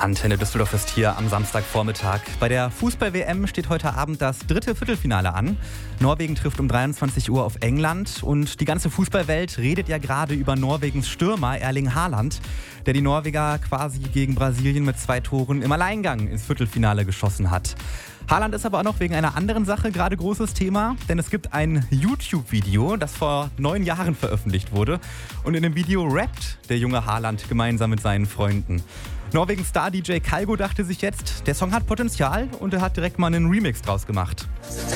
Antenne Düsseldorf ist hier am Samstagvormittag. Bei der Fußball-WM steht heute Abend das dritte Viertelfinale an. Norwegen trifft um 23 Uhr auf England und die ganze Fußballwelt redet ja gerade über Norwegens Stürmer Erling Haaland, der die Norweger quasi gegen Brasilien mit 2 Toren im Alleingang ins Viertelfinale geschossen hat. Haaland ist aber auch noch wegen einer anderen Sache gerade großes Thema, denn es gibt ein YouTube-Video, das vor 9 Jahren veröffentlicht wurde. Und in dem Video rappt der junge Haaland gemeinsam mit seinen Freunden. Norwegens Star-DJ Kygo dachte sich jetzt, der Song hat Potenzial und er hat direkt mal einen Remix draus gemacht.